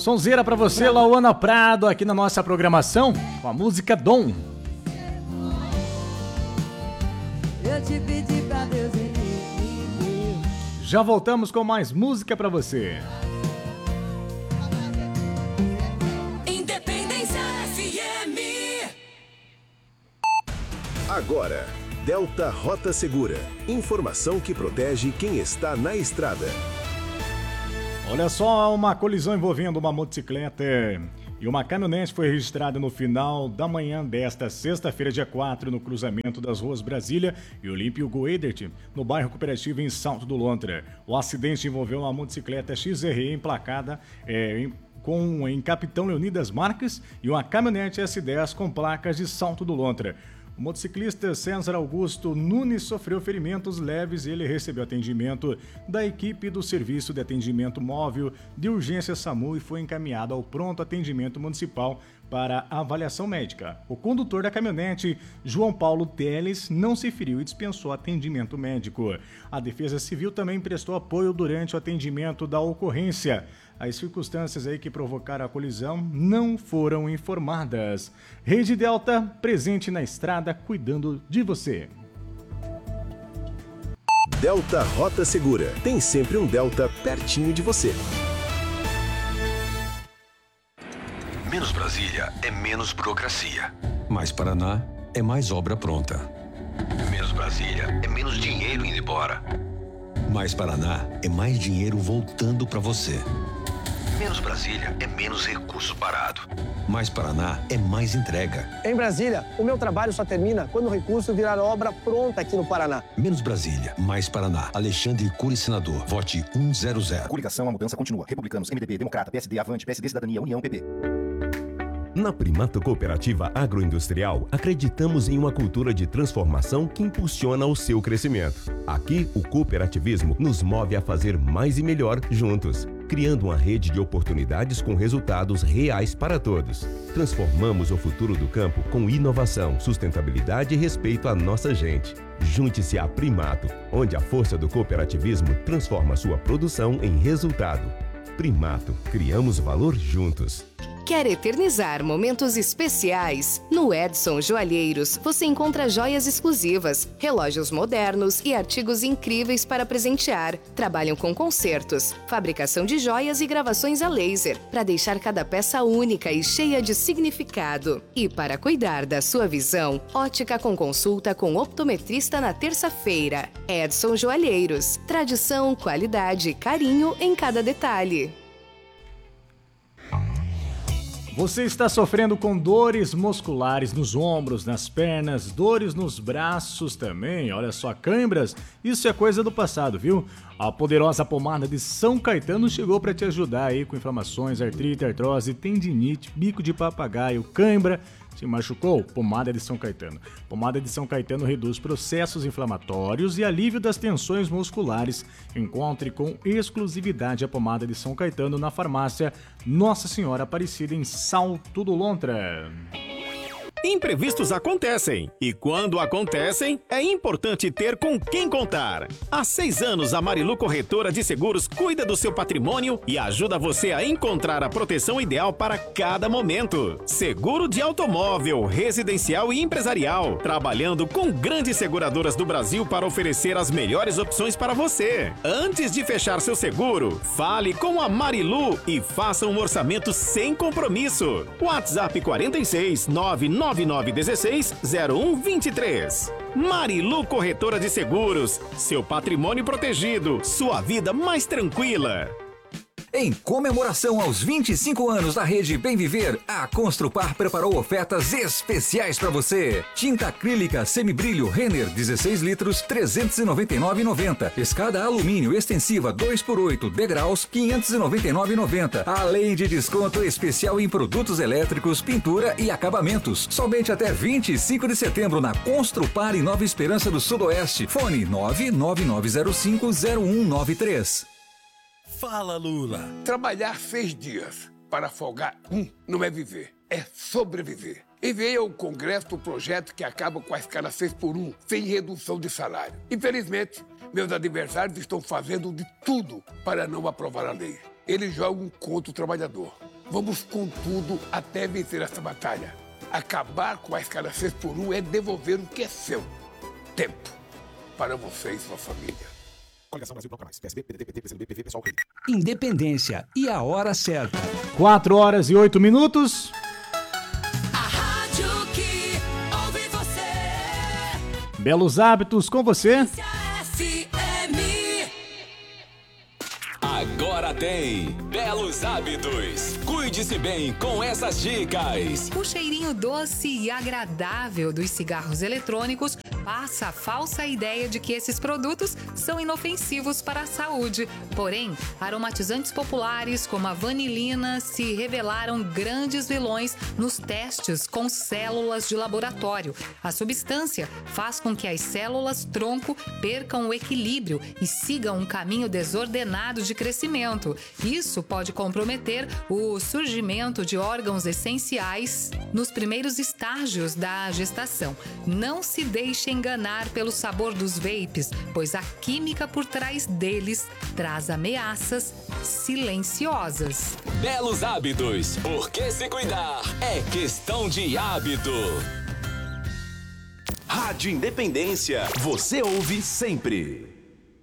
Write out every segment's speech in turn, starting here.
Sonzeira pra você, Lauana Prado, aqui na nossa programação, com a música Dom. Eu te pedi pra Deus e me deu. Já voltamos com mais música pra você. Independência FM. Agora, Delta Rota Segura. Informação que protege quem está na estrada. Olha só, uma colisão envolvendo uma motocicleta e uma caminhonete foi registrada no final da manhã desta sexta-feira, dia 4, no cruzamento das ruas Brasília e Olímpio Goedert, no bairro Cooperativo, em Salto do Lontra. O acidente envolveu uma motocicleta XRE emplacada em Capitão Leonidas Marques e uma caminhonete S10 com placas de Salto do Lontra. O motociclista César Augusto Nunes sofreu ferimentos leves e ele recebeu atendimento da equipe do Serviço de Atendimento Móvel de Urgência SAMU e foi encaminhado ao pronto atendimento municipal para avaliação médica. O condutor da caminhonete, João Paulo Teles, não se feriu e dispensou atendimento médico. A Defesa Civil também prestou apoio durante o atendimento da ocorrência. As circunstâncias aí que provocaram a colisão não foram informadas. Rede Delta, presente na estrada, cuidando de você. Delta Rota Segura. Tem sempre um Delta pertinho de você. Menos Brasília é menos burocracia. Mais Paraná é mais obra pronta. Menos Brasília é menos dinheiro indo embora. Mais Paraná é mais dinheiro voltando para você. Menos Brasília é menos recurso parado. Mais Paraná é mais entrega. Em Brasília, o meu trabalho só termina quando o recurso virar obra pronta aqui no Paraná. Menos Brasília, mais Paraná. Alexandre Cury, senador. Vote 100. Coligação, a mudança continua. Republicanos, MDB, Democrata, PSD, Avante, PSD, Cidadania, União, PP. Na Primato Cooperativa Agroindustrial, acreditamos em uma cultura de transformação que impulsiona o seu crescimento. Aqui, o cooperativismo nos move a fazer mais e melhor juntos, criando uma rede de oportunidades com resultados reais para todos. Transformamos o futuro do campo com inovação, sustentabilidade e respeito à nossa gente. Junte-se à Primato, onde a força do cooperativismo transforma sua produção em resultado. Primato, criamos valor juntos. Quer eternizar momentos especiais? No Edson Joalheiros, você encontra joias exclusivas, relógios modernos e artigos incríveis para presentear. Trabalham com concertos, fabricação de joias e gravações a laser, para deixar cada peça única e cheia de significado. E para cuidar da sua visão, ótica com consulta com optometrista na terça-feira. Edson Joalheiros. Tradição, qualidade e carinho em cada detalhe. Você está sofrendo com dores musculares nos ombros, nas pernas, dores nos braços também, olha só, cãibras, isso é coisa do passado, viu? A poderosa pomada de São Caetano chegou para te ajudar aí com inflamações, artrite, artrose, tendinite, bico de papagaio, cãibra. Se machucou? Pomada de São Caetano. Pomada de São Caetano reduz processos inflamatórios e alívio das tensões musculares. Encontre com exclusividade a pomada de São Caetano na farmácia Nossa Senhora Aparecida, em Salto do Lontra. Imprevistos acontecem e quando acontecem, é importante ter com quem contar. Há 6 anos, a Marilu Corretora de Seguros cuida do seu patrimônio e ajuda você a encontrar a proteção ideal para cada momento. Seguro de automóvel, residencial e empresarial, trabalhando com grandes seguradoras do Brasil para oferecer as melhores opções para você. Antes de fechar seu seguro, fale com a Marilu e faça um orçamento sem compromisso. WhatsApp 46 9916 0123. Marilu Corretora de Seguros. Seu patrimônio protegido. Sua vida mais tranquila. Em comemoração aos 25 anos da rede Bem Viver, a Construpar preparou ofertas especiais para você. Tinta acrílica semibrilho Renner 16 litros, R$ 399,90. Escada alumínio extensiva 2x8 degraus, R$ 599,90. Além de desconto especial em produtos elétricos, pintura e acabamentos. Somente até 25 de setembro na Construpar em Nova Esperança do Sudoeste. Fone 999050193. Fala, Lula. Trabalhar 6 dias para folgar não é viver, é sobreviver. Enviei ao Congresso o projeto que acaba com a escala 6x1, sem redução de salário. Infelizmente, meus adversários estão fazendo de tudo para não aprovar a lei. Eles jogam contra o trabalhador. Vamos com tudo até vencer essa batalha. Acabar com a escassez por um é devolver o que é seu. Tempo para você e sua família. Coligação Brasil Proclamais. PSB, PDT, PT, PCdoB, PV, Pessoal, PT. Independência e a hora certa. 4h08. A rádio que ouve você. Belos Hábitos com você. FM. Agora tem Belos Hábitos. Cuide-se bem com essas dicas. O cheirinho doce e agradável dos cigarros eletrônicos passa a falsa ideia de que esses produtos são inofensivos para a saúde. Porém, aromatizantes populares como a vanilina se revelaram grandes vilões nos testes com células de laboratório. A substância faz com que as células tronco percam o equilíbrio e sigam um caminho desordenado de crescimento. Isso pode comprometer o surgimento de órgãos essenciais nos primeiros estágios da gestação. Não se deixe enganar pelo sabor dos vapes, pois a química por trás deles traz ameaças silenciosas. Belos Hábitos, porque se cuidar é questão de hábito. Rádio Independência, você ouve sempre.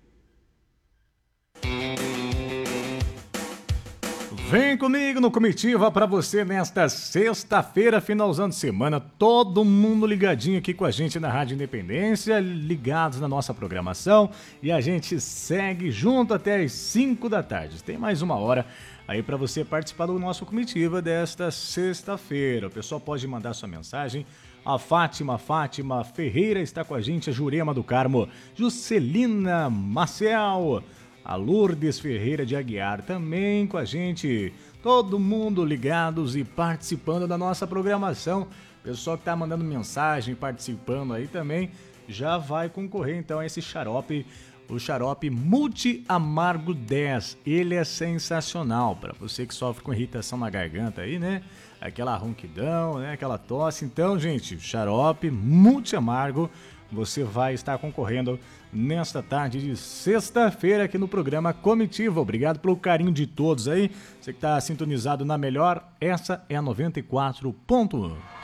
Vem comigo no Comitiva para você nesta sexta-feira, finalzão de semana. Todo mundo ligadinho aqui com a gente na Rádio Independência, ligados na nossa programação. E a gente segue junto até as 5 da tarde. Tem mais uma hora aí para você participar do nosso Comitiva desta sexta-feira. O pessoal pode mandar sua mensagem. A Fátima Ferreira está com a gente, a Jurema do Carmo, Juscelina Maciel, a Lourdes Ferreira de Aguiar também com a gente. Todo mundo ligados e participando da nossa programação. Pessoal que tá mandando mensagem, participando aí também, já vai concorrer então a esse xarope, o xarope Multi Amargo 10. Ele é sensacional para você que sofre com irritação na garganta aí, né? Aquela ronquidão, né? Aquela tosse. Então, gente, xarope Multi Amargo, você vai estar concorrendo nesta tarde de sexta-feira aqui no programa Comitiva. Obrigado pelo carinho de todos aí. Você que está sintonizado na melhor, essa é a 94.1.